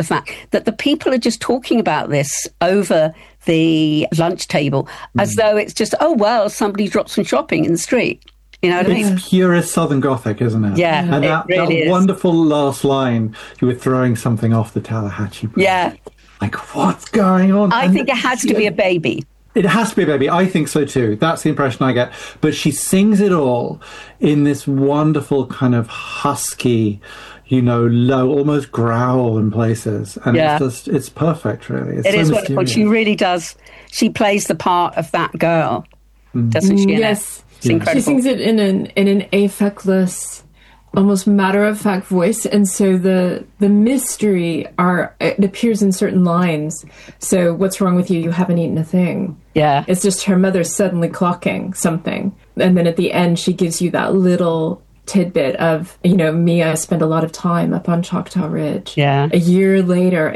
the fact that the people are just talking about this over the lunch table as though it's just, oh, well, somebody dropped some shopping in the street. You know what I mean? It's purest Southern Gothic, isn't it? Yeah, and it really is. Wonderful last line, you were throwing something off the Tallahatchie Bridge. Yeah. Like, what's going on? I think it has to be a baby. It has to be a baby. I think so too. That's the impression I get. But she sings it all in this wonderful kind of husky, low, almost growl in places. And it's perfect, really. It is wonderful. She really does. She plays the part of that girl, doesn't she? Yes. It's incredible. She sings it in an affectless, almost matter-of-fact voice, and so the mystery it appears in certain lines. So, what's wrong with you? You haven't eaten a thing. Yeah. It's just her mother suddenly clocking something. And then at the end, she gives you that little tidbit of, me, I spent a lot of time up on Choctaw Ridge. Yeah. A year later.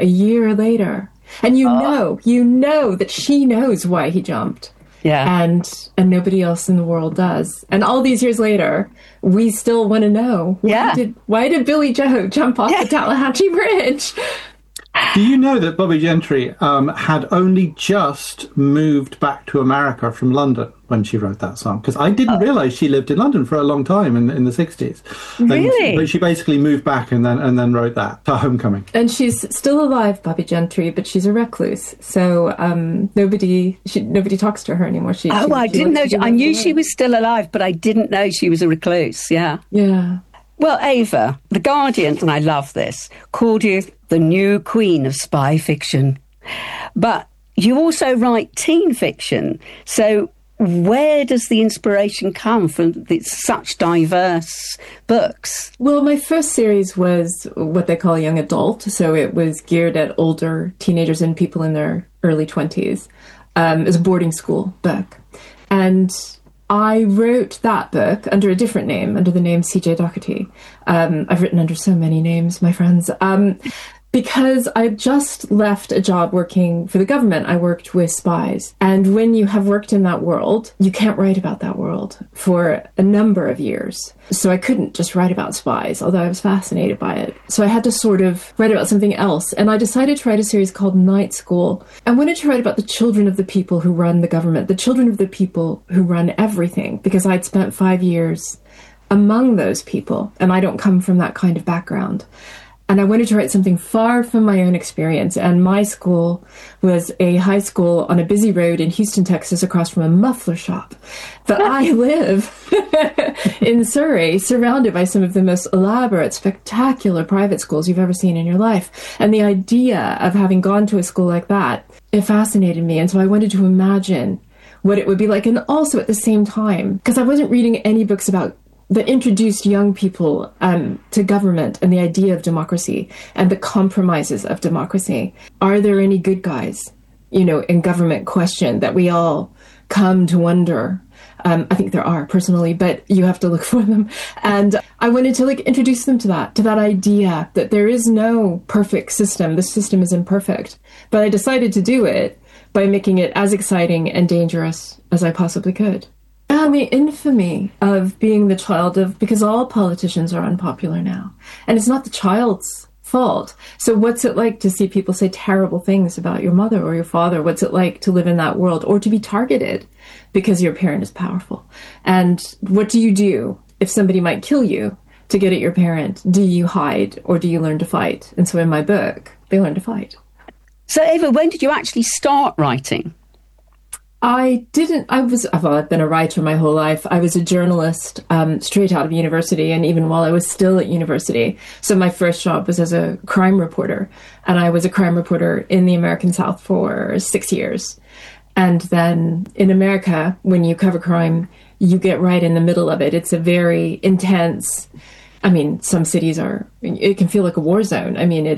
And you know that she knows why he jumped. Yeah. And nobody else in the world does. And all these years later, we still want to know, why did Billy Joe jump off the Tallahatchie Bridge? Do you know that Bobbie Gentry had only just moved back to America from London when she wrote that song? Because I didn't realise she lived in London for a long time in the 60s. Really? But she basically moved back and then wrote that, her Homecoming. And she's still alive, Bobbie Gentry, but she's a recluse. So nobody talks to her anymore. I didn't know. I knew she was still alive, but I didn't know she was a recluse. Yeah. Yeah. Well, Ava, The Guardian, and I love this, called you the new queen of spy fiction. But you also write teen fiction. So where does the inspiration come from such diverse books? Well, my first series was what they call young adult. So it was geared at older teenagers and people in their early 20s. It was a boarding school book. And I wrote that book under a different name, under the name C.J. Doherty. I've written under so many names, my friends. Because I just left a job working for the government. I worked with spies. And when you have worked in that world, you can't write about that world for a number of years. So I couldn't just write about spies, although I was fascinated by it. So I had to sort of write about something else. And I decided to write a series called Night School. I wanted to write about the children of the people who run the government, the children of the people who run everything, because I'd spent 5 years among those people. And I don't come from that kind of background. And I wanted to write something far from my own experience. And my school was a high school on a busy road in Houston, Texas, across from a muffler shop. But I live in Surrey, surrounded by some of the most elaborate, spectacular private schools you've ever seen in your life. And the idea of having gone to a school like that, it fascinated me. And so I wanted to imagine what it would be like. And also at the same time, because I wasn't reading any books that introduced young people to government and the idea of democracy and the compromises of democracy. Are there any good guys, in government question that we all come to wonder? I think there are, personally, but you have to look for them. And I wanted to introduce them to that idea that there is no perfect system. The system is imperfect. But I decided to do it by making it as exciting and dangerous as I possibly could. And the infamy of being the child of, because all politicians are unpopular now. And it's not the child's fault. So what's it like to see people say terrible things about your mother or your father? What's it like to live in that world or to be targeted because your parent is powerful? And what do you do if somebody might kill you to get at your parent? Do you hide or do you learn to fight? And so in my book, they learn to fight. So Ava, when did you actually start writing? I've been a writer my whole life. I was a journalist straight out of university, and even while I was still at university. So my first job was as a crime reporter, and I was a crime reporter in the American South for 6 years. And then in America, when you cover crime, you get right in the middle of it. It's a very intense, some cities it can feel like a war zone.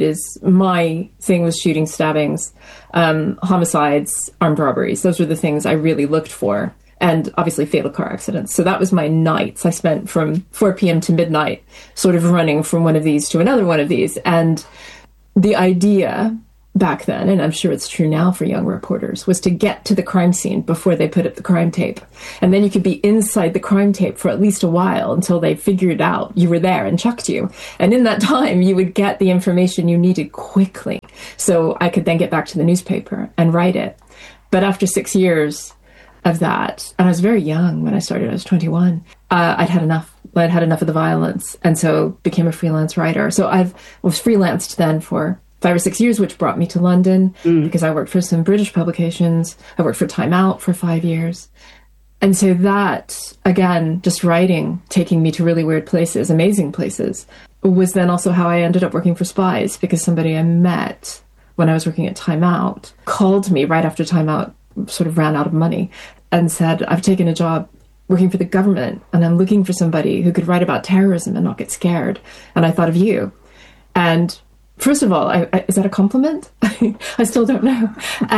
My thing was shooting, stabbings, homicides, armed robberies. Those were the things I really looked for. And obviously fatal car accidents. So that was my nights. I spent from 4 p.m. to midnight sort of running from one of these to another one of these. And the idea back then, and I'm sure it's true now for young reporters, was to get to the crime scene before they put up the crime tape. And then you could be inside the crime tape for at least a while until they figured out you were there and chucked you. And in that time, you would get the information you needed quickly. So I could then get back to the newspaper and write it. But after 6 years of that, and I was very young when I started, I was 21, I'd had enough. I'd had enough of the violence, and so became a freelance writer. So I was freelanced then for 5 or 6 years, which brought me to London because I worked for some British publications. I worked for Time Out for 5 years. And so that, again, just writing, taking me to really weird places, amazing places, was then also how I ended up working for Spies, because somebody I met when I was working at Time Out called me right after Time Out sort of ran out of money and said, I've taken a job working for the government and I'm looking for somebody who could write about terrorism and not get scared. And I thought of you. And first of all, is that a compliment? I still don't know.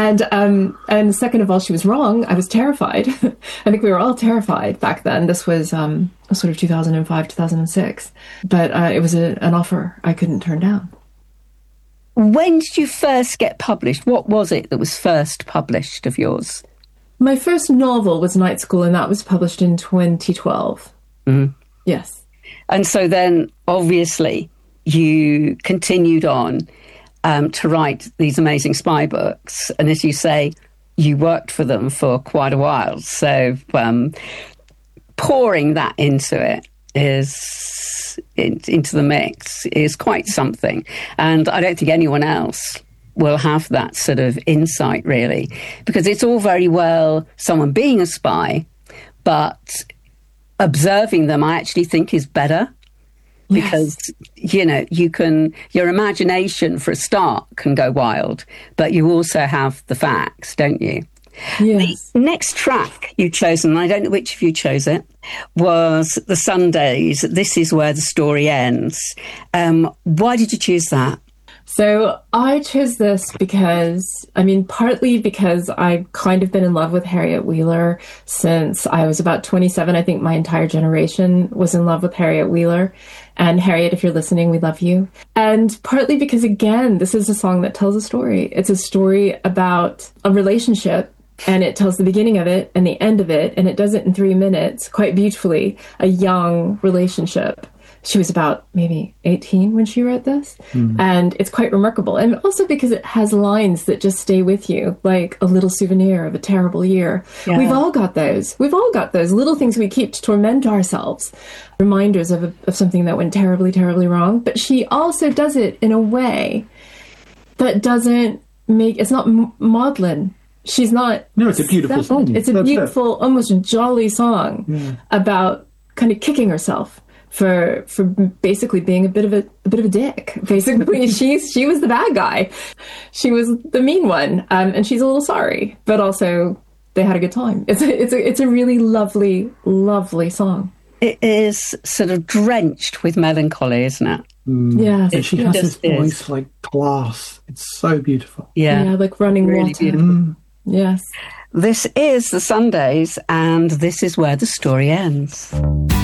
And second of all, she was wrong. I was terrified. I think we were all terrified back then. This was sort of 2005, 2006. But it was an offer I couldn't turn down. When did you first get published? What was it that was first published of yours? My first novel was Night School, and that was published in 2012. Mm-hmm. Yes. And so then, obviously, you continued on to write these amazing spy books. And as you say, you worked for them for quite a while. So pouring that into it into the mix is quite something. And I don't think anyone else will have that sort of insight, really, because it's all very well someone being a spy, but observing them, I actually think, is better. Because, you know, your imagination for a start can go wild, but you also have the facts, don't you? Yes. The next track you chosen, and I don't know which of you chose it, was The Sundays, This Is Where the Story Ends. Why did you choose that? So I chose this because, partly because I've kind of been in love with Harriet Wheeler since I was about 27. I think my entire generation was in love with Harriet Wheeler. And Harriet, if you're listening, we love you. And partly because, again, this is a song that tells a story. It's a story about a relationship, and it tells the beginning of it and the end of it, and it does it in 3 minutes quite beautifully. A young relationship. She was about maybe 18 when she wrote this. And it's quite remarkable. And also because it has lines that just stay with you, like a little souvenir of a terrible year. Yeah. We've all got those. We've all got those little things we keep to torment ourselves. Reminders of something that went terribly, terribly wrong. But she also does it in a way that doesn't make... It's not maudlin. She's not... No, it's a beautiful song. It's a beautiful, almost jolly song about kind of kicking herself for basically being a bit of a dick. Basically, she was the bad guy. She was the mean one, and she's a little sorry, but also they had a good time. It's a really lovely, lovely song. It is sort of drenched with melancholy, isn't it? Yes. And she has this voice like glass. It's so beautiful. Yeah, like running really water. Beautiful. Yes. This is The Sundays, and this is where the story ends.